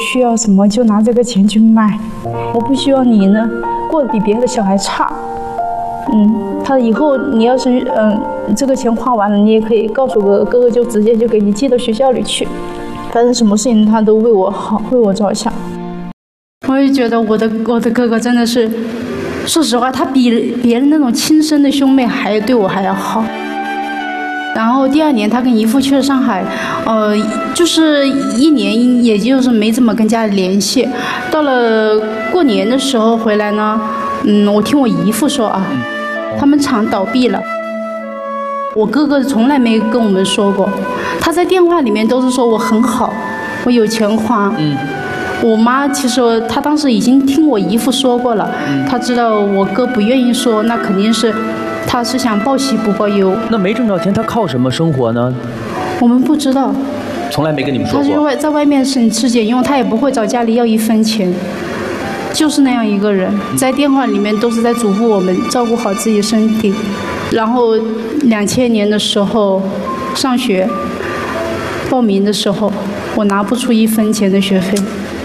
需要什么就拿这个钱去买，我不需要你呢过得比别的小孩差。他以后你要是这个钱花完了，你也可以告诉哥哥，哥哥就直接就给你寄到学校里去，反正什么事情他都为我好，为我着想。我也觉得我的哥哥真的是，说实话，他比别人那种亲生的兄妹还对我还要好。然后第2年他跟姨父去了上海，就是1年也就是没怎么跟家里联系。到了过年的时候回来呢，我听我姨父说啊，他们厂倒闭了。我哥哥从来没跟我们说过，他在电话里面都是说我很好，我有钱花。我妈其实她当时已经听我姨父说过了，她知道我哥不愿意说，那肯定是他是想报喜不报忧。那没挣到钱，他靠什么生活呢？ 我们不知道， 从来没跟你们说过。 他就在外面省吃俭用，他也不会找家里要1分钱，就是那样一个人。在电话里面都是在嘱咐我们照顾好自己身体。然后2000年的时候上学报名的时候，我拿不出1分钱的学费。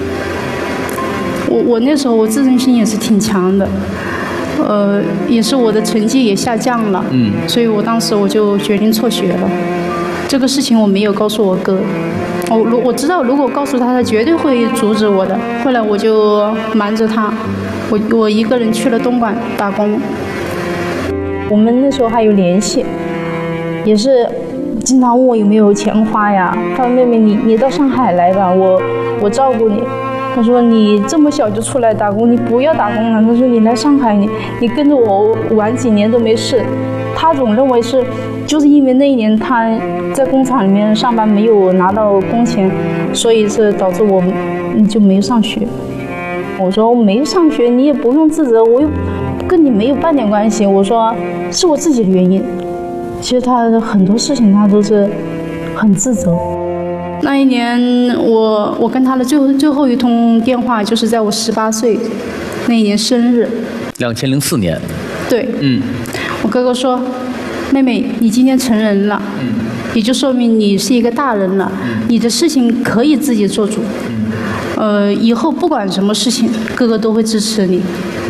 我那时候我自尊心也是挺强的，也是我的成绩也下降了，所以我当时我就决定辍学了。这个事情我没有告诉我哥，我知道如果告诉他，他绝对会阻止我的。后来我就瞒着他，我一个人去了东莞打工。我们那时候还有联系，也是经常问我有没有钱花呀。他说妹妹你到上海来吧，我照顾你。他说你这么小就出来打工，你不要打工了。他说你来上海，你跟着我玩几年都没事。他总认为是就是因为那1年他在工厂里面上班没有拿到工钱，所以是导致我就没有上学。我说我没上学你也不用自责，我又跟你没有半点关系。我说是我自己的原因。其实他的很多事情他都是很自责。那1年我跟他的最后一通电话就是在我18岁那1年生日。 2004年。 对。我哥哥说，妹妹你今天成人了，也就说明你是一个大人了，你的事情可以自己做主。以后不管什么事情，哥哥都会支持你。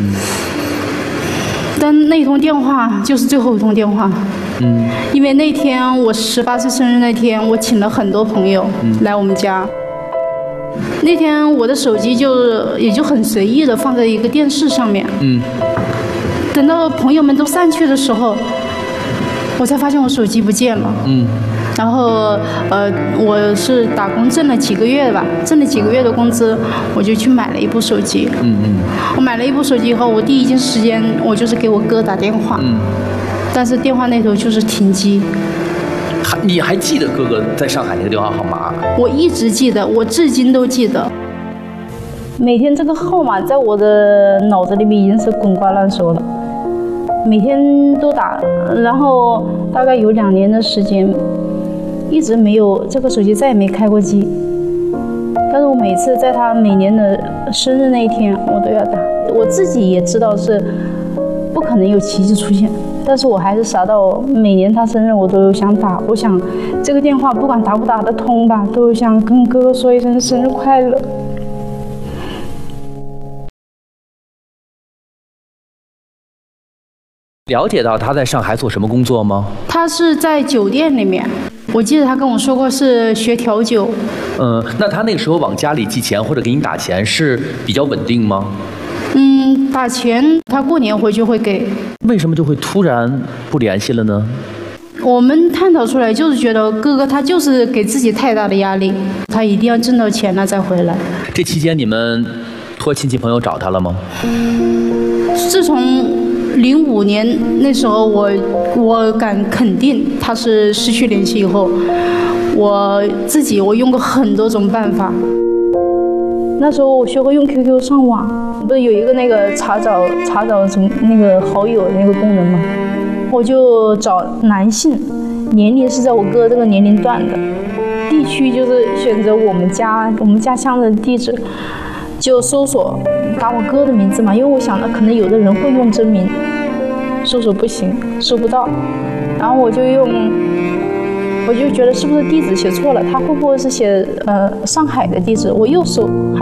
但那通电话就是最后一通电话。因为那天我18岁生日那天，我请了很多朋友来我们家。那天我的手机也就很随意的放在一个电视上面。等到朋友们都散去的时候，我才发现我手机不见了。然后我是打工挣了几个月吧，挣了几个月的工资，我就去买了一部手机。我买了一部手机以后，我第一件时间我就是给我哥打电话。但是电话那头就是停机。 你还记得哥哥在上海那个电话号码？ 我一直记得，我至今都记得。每天这个号码在我的脑子里面已经是滚瓜烂熟了，每天都打。然后大概有2年的时间，一直没有这个手机再也没开过机。但是我每次在他每年的生日那一天，我都要打。我自己也知道是不可能有奇迹出现，但是我还是傻到每年他生日我都想打。我想这个电话不管打不打得通吧，都想跟哥哥说一声生日快乐。 了解到他在上海做什么工作吗？ 他是在酒店里面，我记得他跟我说过是学调酒。 那他那个时候往家里寄钱或者给你打钱是比较稳定吗？ 打钱他过年回去会给。 为什么就会突然不联系了呢？ 我们探讨出来就是觉得哥哥他就是给自己太大的压力，他一定要挣到钱了再回来。 这期间你们托亲戚朋友找他了吗？ 自从05年那时候我敢肯定他是失去联系以后，我用过很多种办法。那时候我学会用 QQ 上网，不是有一个那个查找什么那个好友那个功能吗？我就找男性，年龄是在我哥这个年龄段的，地区就是选择我们家乡的地址，就搜索打我哥的名字嘛，因为我想的可能有的人会用真名，搜索不行，搜不到，然后我就觉得是不是地址写错了，他会不会是写上海的地址，我又搜